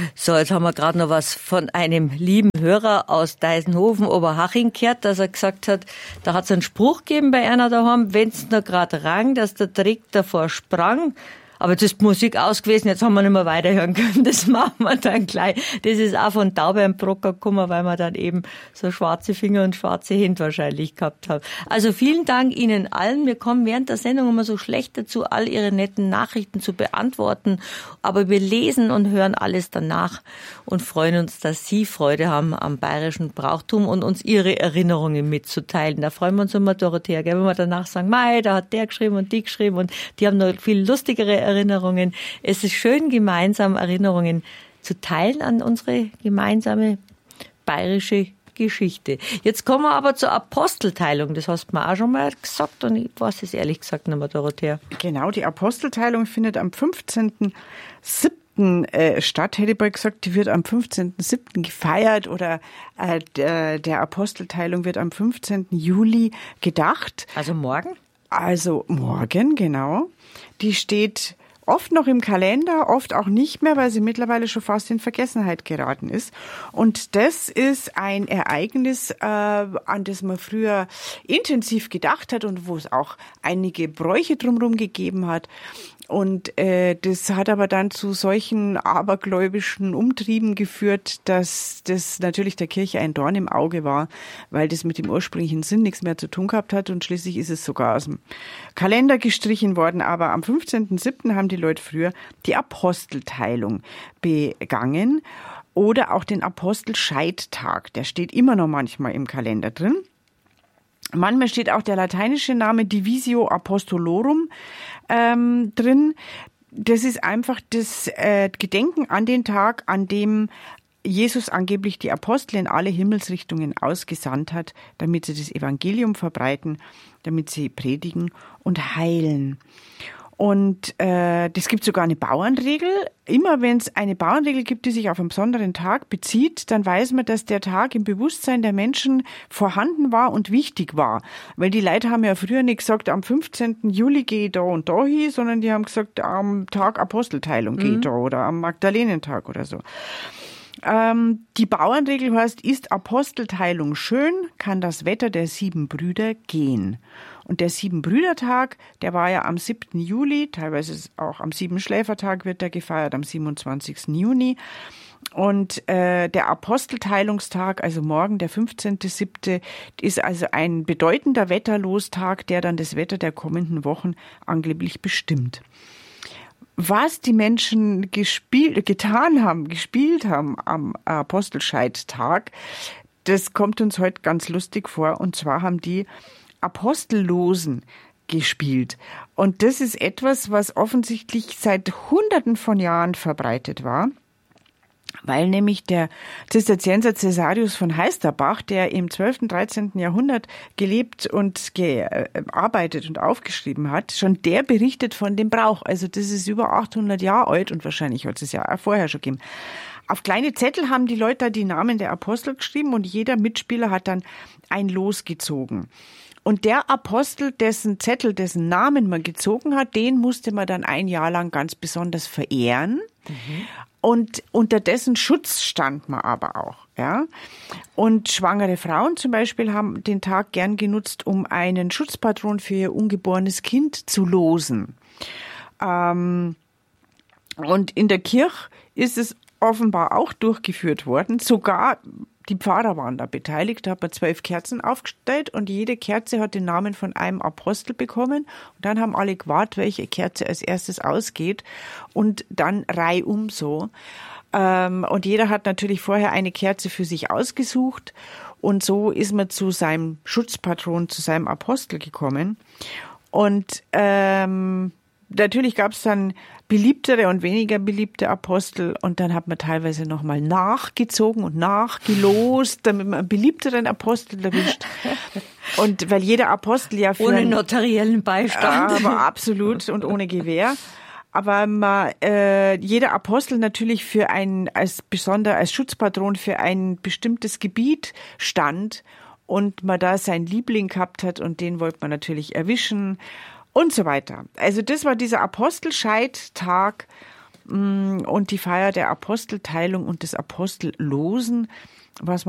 So, jetzt haben wir gerade noch was von einem lieben Hörer aus Deisenhofen, Oberhaching gehört, dass er gesagt hat, da hat es einen Spruch gegeben bei einer daheim, wenn's nur gerade rang, dass der Dreck davor sprang. Aber jetzt ist die Musik aus gewesen, jetzt haben wir nicht mehr weiterhören können. Das machen wir dann gleich. Das ist auch von Taube Brocker gekommen, weil wir dann eben so schwarze Finger und schwarze Hände wahrscheinlich gehabt haben. Also vielen Dank Ihnen allen. Wir kommen während der Sendung immer so schlecht dazu, all Ihre netten Nachrichten zu beantworten. Aber wir lesen und hören alles danach und freuen uns, dass Sie Freude haben am bayerischen Brauchtum und uns Ihre Erinnerungen mitzuteilen. Da freuen wir uns immer, Dorothea, gell? Wenn wir danach sagen, mei, da hat der geschrieben und die geschrieben und die haben noch viel lustigere Erinnerungen. Es ist schön, gemeinsam Erinnerungen zu teilen an unsere gemeinsame bayerische Geschichte. Jetzt kommen wir aber zur Apostelteilung. Das hast du mir auch schon mal gesagt und ich weiß es ehrlich gesagt nicht mehr, Dorothea. Genau, die Apostelteilung findet am 15.07. Statt. Hätte ich bald gesagt, die wird am 15.07. gefeiert oder der Apostelteilung wird am 15. Juli gedacht. Also morgen? Also morgen, genau. Die steht oft noch im Kalender, oft auch nicht mehr, weil sie mittlerweile schon fast in Vergessenheit geraten ist. Und das ist ein Ereignis, an das man früher intensiv gedacht hat und wo es auch einige Bräuche drumherum gegeben hat. Und das hat aber dann zu solchen abergläubischen Umtrieben geführt, dass das natürlich der Kirche ein Dorn im Auge war, weil das mit dem ursprünglichen Sinn nichts mehr zu tun gehabt hat. Und schließlich ist es sogar aus dem Kalender gestrichen worden. Aber am 15.07. haben die Leute früher die Apostelteilung begangen oder auch den Apostelscheidtag. Der steht immer noch manchmal im Kalender drin. Manchmal steht auch der lateinische Name Divisio Apostolorum drin. Das ist einfach das Gedenken an den Tag, an dem Jesus angeblich die Apostel in alle Himmelsrichtungen ausgesandt hat, damit sie das Evangelium verbreiten, damit sie predigen und heilen. Und das gibt sogar eine Bauernregel. Immer wenn es eine Bauernregel gibt, die sich auf einen besonderen Tag bezieht, dann weiß man, dass der Tag im Bewusstsein der Menschen vorhanden war und wichtig war. Weil die Leute haben ja früher nicht gesagt, am 15. Juli gehe ich da und da hin, sondern die haben gesagt, am Tag Apostelteilung gehe ich da oder am Magdalenentag oder so. Die Bauernregel heißt, ist Apostelteilung schön, kann das Wetter der 7 Brüder gehen. Und der 7-Brüder-Tag, der war ja am 7. Juli, teilweise auch am 7-Schläfertag wird der gefeiert, am 27. Juni. Und der Apostelteilungstag, also morgen, der 15.07., ist also ein bedeutender Wetterlostag, der dann das Wetter der kommenden Wochen angeblich bestimmt. Was die Menschen gespielt haben am Apostelscheidtag, das kommt uns heute ganz lustig vor. Und zwar haben die Apostellosen gespielt. Und das ist etwas, was offensichtlich seit Hunderten von Jahren verbreitet war, weil nämlich der Zisterzienser Cäsarius von Heisterbach, der im 12. und 13. Jahrhundert gelebt und gearbeitet und aufgeschrieben hat, schon der berichtet von dem Brauch. Also das ist über 800 Jahre alt und wahrscheinlich hat es ja auch vorher schon gegeben. Auf kleine Zettel haben die Leute da die Namen der Apostel geschrieben und jeder Mitspieler hat dann ein Los gezogen. Und der Apostel, dessen Zettel, dessen Namen man gezogen hat, den musste man dann ein Jahr lang ganz besonders verehren. Mhm. Und unter dessen Schutz stand man aber auch, ja. Und schwangere Frauen zum Beispiel haben den Tag gern genutzt, um einen Schutzpatron für ihr ungeborenes Kind zu losen. Und in der Kirche ist es offenbar auch durchgeführt worden, sogar die Pfarrer waren da beteiligt, da hat man 12 Kerzen aufgestellt und jede Kerze hat den Namen von einem Apostel bekommen. Und dann haben alle gewartet, welche Kerze als erstes ausgeht und dann reihum so. Und jeder hat natürlich vorher eine Kerze für sich ausgesucht und so ist man zu seinem Schutzpatron, zu seinem Apostel gekommen. Und natürlich gab es dann beliebtere und weniger beliebte Apostel und dann hat man teilweise nochmal nachgezogen und nachgelost, damit man einen beliebteren Apostel erwischt. Und weil jeder Apostel ja für ohne notariellen Beistand. Aber absolut und ohne Gewehr. Aber jeder Apostel natürlich für als Schutzpatron für ein bestimmtes Gebiet stand und man da seinen Liebling gehabt hat und den wollte man natürlich erwischen. Und so weiter. Also das war dieser Apostelscheidtag. und die Feier der Apostelteilung und des Apostellosen, was